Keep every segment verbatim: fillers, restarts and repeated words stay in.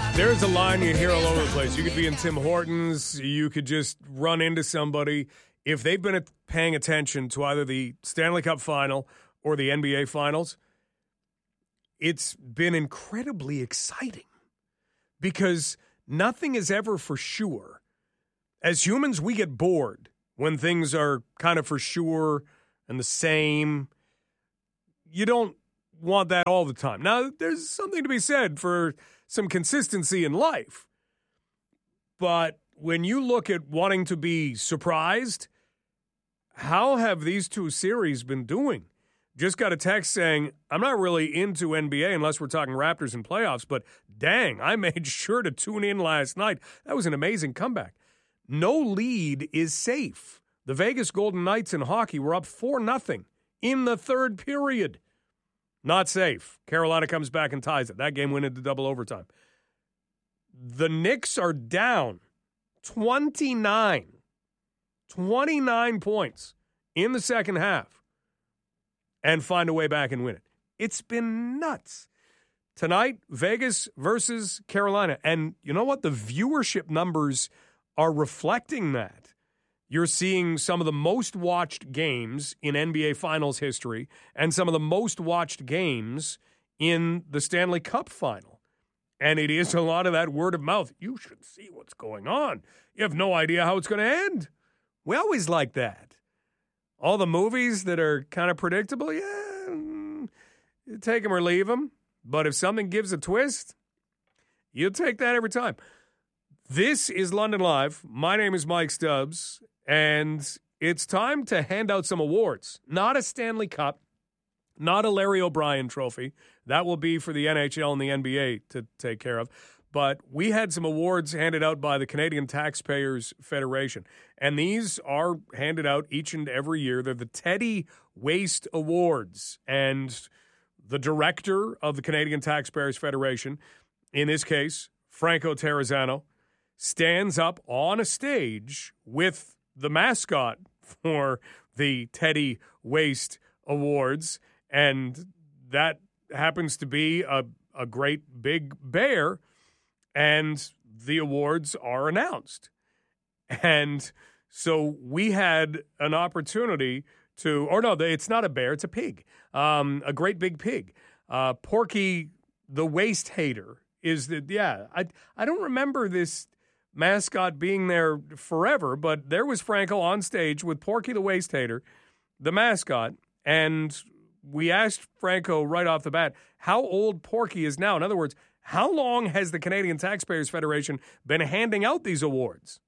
There's a line you hear all over the place. You could be in Tim Hortons. You could just run into somebody. If they've been paying attention to either the Stanley Cup Final or the N B A Finals, it's been incredibly exciting because nothing is ever for sure. As humans, we get bored when things are kind of for sure and the same. You don't want that all the time. Now, there's something to be said for some consistency in life. But when you look at wanting to be surprised, how have these two series been doing? Just got a text saying, I'm not really into N B A unless we're talking Raptors and playoffs, but dang, I made sure to tune in last night. That was an amazing comeback. No lead is safe. The Vegas Golden Knights in hockey were up four nothing in the third period. Not safe. Carolina comes back and ties it. That game went into double overtime. The Knicks are down twenty-nine. twenty-nine points in the second half and find a way back and win it. It's been nuts. Tonight, Vegas versus Carolina. And you know what? The viewership numbers are reflecting that. You're seeing some of the most watched games in N B A Finals history and some of the most watched games in the Stanley Cup Final. And it is a lot of that word of mouth. You should see what's going on. You have no idea how it's going to end. We always like that. All the movies that are kind of predictable, yeah, you take them or leave them. But if something gives a twist, you'll take that every time. This is London Live. My name is Mike Stubbs. And it's time to hand out some awards. Not a Stanley Cup, not a Larry O'Brien trophy. That will be for the N H L and the N B A to take care of. But we had some awards handed out by the Canadian Taxpayers Federation. And these are handed out each and every year. They're the Teddy Waste Awards. And the director of the Canadian Taxpayers Federation, in this case, Franco Terrazzano, stands up on a stage with the mascot for the Teddy Waste Awards, and that happens to be a, a great big bear, and the awards are announced. And so we had an opportunity to, or no, it's not a bear, it's a pig, um, a great big pig. Uh, Porky the Waste Hater is the, yeah, I, I don't remember this mascot being there forever, but there was Franco on stage with Porky the Waste Hater, the mascot, and we asked Franco right off the bat how old Porky is now. In other words, how long has the Canadian Taxpayers Federation been handing out these awards?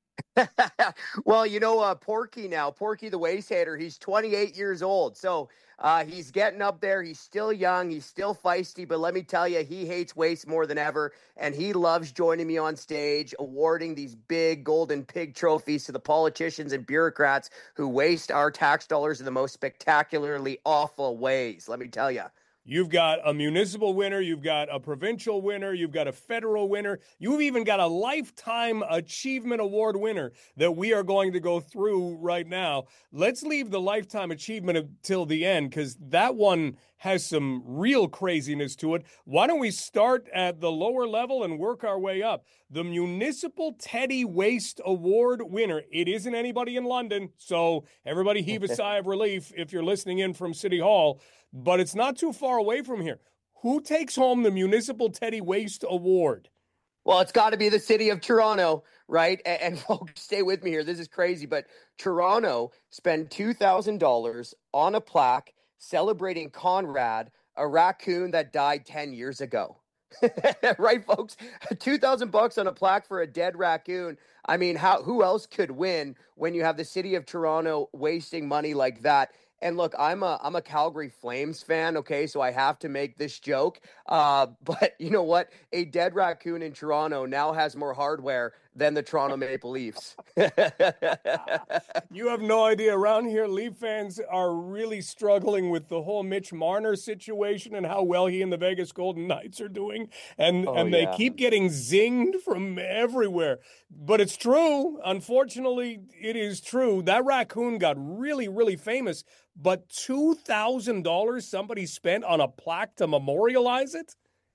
Well, you know, uh, Porky now, Porky the Waste Hater, he's twenty-eight years old. So uh, he's getting up there. He's still young. He's still feisty. But let me tell you, he hates waste more than ever. And he loves joining me on stage, awarding these big golden pig trophies to the politicians and bureaucrats who waste our tax dollars in the most spectacularly awful ways. Let me tell you. You've got a municipal winner, you've got a provincial winner, you've got a federal winner, you've even got a Lifetime Achievement Award winner that we are going to go through right now. Let's leave the Lifetime Achievement until the end because that one has some real craziness to it. Why don't we start at the lower level and work our way up? The Municipal Teddy Waste Award winner. It isn't anybody in London, so everybody heave a sigh of relief if you're listening in from City Hall. But it's not too far away from here. Who takes home the Municipal Teddy Waste Award? Well, it's got to be the city of Toronto, right? And, and folks, stay with me here. This is crazy, but Toronto spent two thousand dollars on a plaque celebrating Conrad, a raccoon that died ten years ago. Right, folks? two thousand bucks on a plaque for a dead raccoon. I mean, how who else could win when you have the city of Toronto wasting money like that? And look, I'm a I'm a Calgary Flames fan, okay, so I have to make this joke. Uh, but you know what? A dead raccoon in Toronto now has more hardware than the Toronto Maple Leafs. You have no idea. Around here, Leaf fans are really struggling with the whole Mitch Marner situation and how well he and the Vegas Golden Knights are doing. And, oh, and they yeah. keep getting zinged from everywhere. But it's true. Unfortunately, it is true. That raccoon got really, really famous. But two thousand dollars somebody spent on a plaque to memorialize it?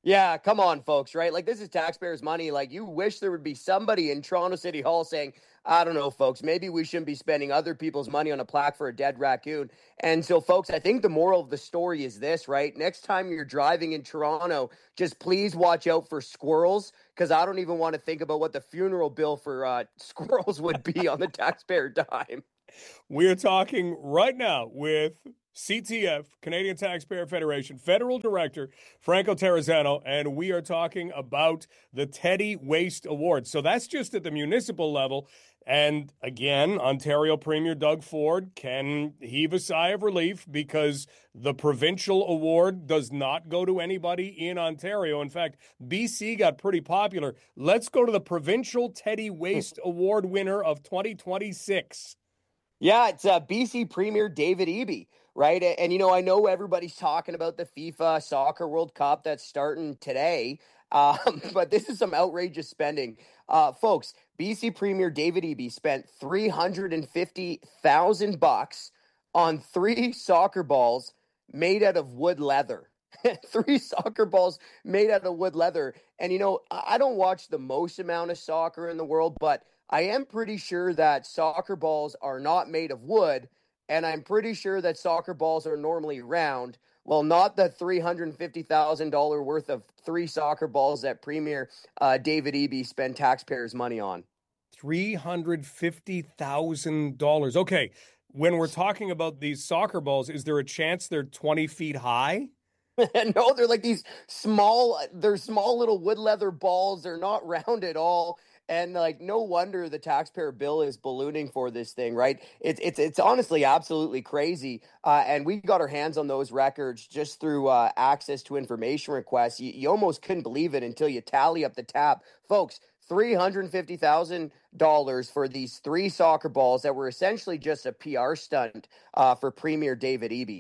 Yeah, come on, folks, right? Like, this is taxpayers' money. Like, you wish there would be somebody in Toronto City Hall saying, I don't know, folks, maybe we shouldn't be spending other people's money on a plaque for a dead raccoon. And so, folks, I think the moral of the story is this, right? Next time you're driving in Toronto, just please watch out for squirrels, because I don't even want to think about what the funeral bill for uh, squirrels would be on the taxpayer dime. We're talking right now with C T F, Canadian Taxpayer Federation, Federal Director Franco Terrazzano, and we are talking about the Teddy Waste Award. So that's just at the municipal level. And again, Ontario Premier Doug Ford can heave a sigh of relief because the provincial award does not go to anybody in Ontario. In fact, B C got pretty popular. Let's go to the provincial Teddy Waste Award winner of twenty twenty-six. Yeah, it's uh, B C Premier David Eby, right? And, and, you know, I know everybody's talking about the FIFA Soccer World Cup that's starting today, um, but this is some outrageous spending. Uh, folks, B C Premier David Eby spent three hundred fifty thousand bucks on three soccer balls made out of wood leather. Three soccer balls made out of wood leather. And, you know, I I don't watch the most amount of soccer in the world, but I am pretty sure that soccer balls are not made of wood, and I'm pretty sure that soccer balls are normally round. Well, not the three hundred fifty thousand dollars worth of three soccer balls that Premier uh, David Eby spent taxpayers' money on. three hundred fifty thousand dollars. Okay, when we're talking about these soccer balls, is there a chance they're twenty feet high? No, they're like these small, they're small little wood leather balls. They're not round at all. And like, no wonder the taxpayer bill is ballooning for this thing, right? It's it's it's honestly absolutely crazy. Uh, and we got our hands on those records just through uh, access to information requests. You, you almost couldn't believe it until you tally up the tab, folks. three hundred fifty thousand dollars for these three soccer balls that were essentially just a P R stunt uh, for Premier David Eby.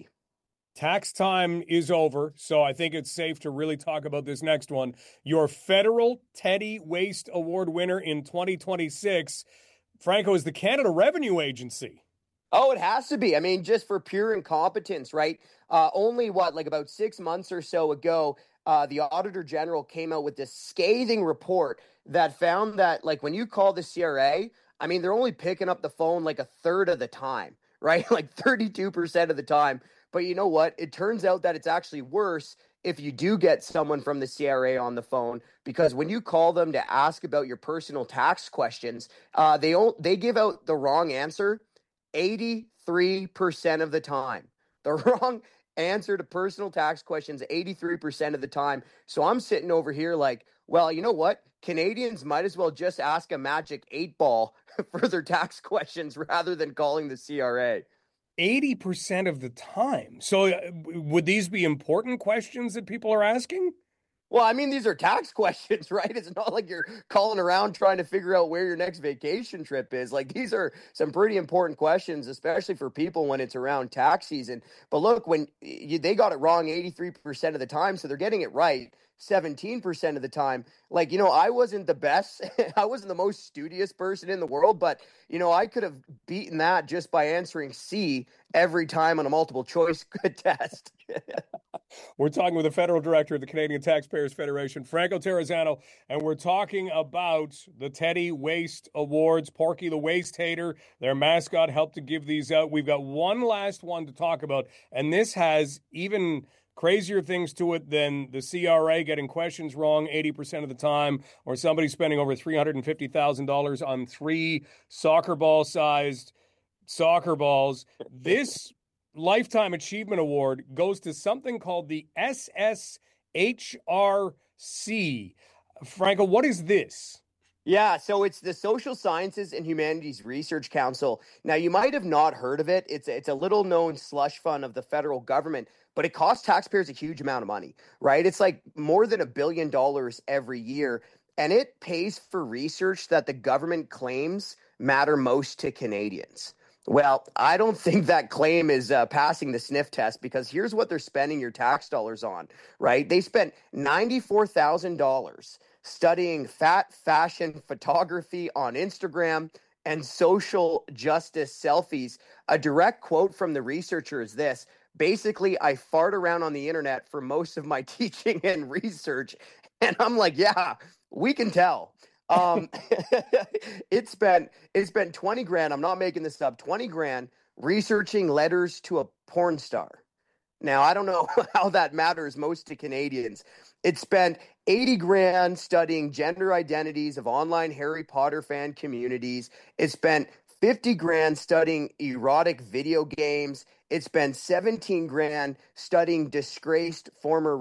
Tax time is over, so I think it's safe to really talk about this next one. Your federal Teddy Waste Award winner in twenty twenty-six, Franco, is the Canada Revenue Agency. Oh, it has to be. I mean, just for pure incompetence, right? Uh, only what, like about six months or so ago, uh, the Auditor General came out with this scathing report that found that, like, when you call the C R A, I mean, they're only picking up the phone like a third of the time, right? Like thirty-two percent of the time. But you know what? It turns out that it's actually worse if you do get someone from the C R A on the phone, because when you call them to ask about your personal tax questions, uh, they don't, they give out the wrong answer eighty-three percent of the time. The wrong answer to personal tax questions eighty-three percent of the time. So I'm sitting over here like, well, you know what? Canadians might as well just ask a magic eight ball for their tax questions rather than calling the C R A. eighty percent of the time. So uh, would these be important questions that people are asking? Well, I mean, these are tax questions, right? It's not like you're calling around trying to figure out where your next vacation trip is. Like, these are some pretty important questions, especially for people when it's around tax season. But look, when you, they got it wrong eighty-three percent of the time, so they're getting it right seventeen percent of the time. Like, you know, I wasn't the best. I wasn't the most studious person in the world, but, you know, I could have beaten that just by answering C every time on a multiple choice test. We're talking with the federal director of the Canadian Taxpayers Federation, Franco Terrazzano, and we're talking about the Teddy Waste Awards. Porky the Waste Hater, their mascot, helped to give these out. We've got one last one to talk about, and this has even crazier things to it than the C R A getting questions wrong eighty percent of the time, or somebody spending over three hundred fifty thousand dollars on three soccer ball-sized soccer balls. This Lifetime Achievement Award goes to something called the S S H R C. Franco, what is this? Yeah, so it's the Social Sciences and Humanities Research Council. Now, you might have not heard of it. It's it's a little known slush fund of the federal government, but it costs taxpayers a huge amount of money, right? It's like more than a billion dollars every year, and it pays for research that the government claims matter most to Canadians. Well, I don't think that claim is uh, passing the sniff test, because here's what they're spending your tax dollars on, right? They spent ninety-four thousand dollars studying fat fashion photography on Instagram and social justice selfies. A direct quote from the researcher is this: basically I fart around on the internet for most of my teaching and research. And I'm like, yeah, we can tell. Um, it's been it's been twenty grand. I'm not making this up. twenty grand researching letters to a porn star. Now, I don't know how that matters most to Canadians. It spent eighty grand studying gender identities of online Harry Potter fan communities. It spent fifty grand studying erotic video games. It spent seventeen grand studying disgraced former